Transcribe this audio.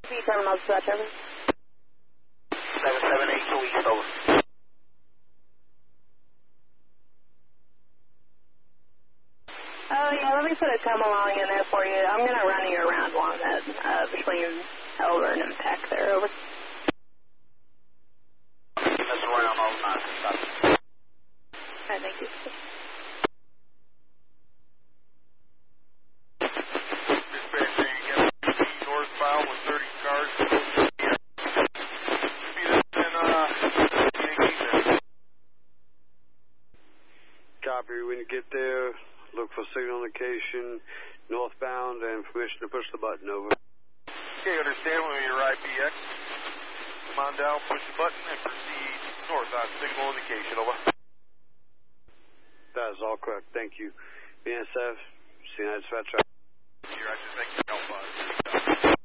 Terminal dispatch, over. 7782 East, over. Oh, yeah, let me put a come along in there for you. I'm going to run you around along that, between Elburn and Peck there, over. That's around all night. Stop. Alright, thank you. Dispatcher, you got northbound with 30 cars. Copy. When you get there, look for signal indication, northbound, and permission to push the button, over. Okay, understand when you're IPX. Come on down, push the button, and proceed north on signal indication, over. That is all correct. Thank you. BNSF, United Dispatch. Here, I just think you're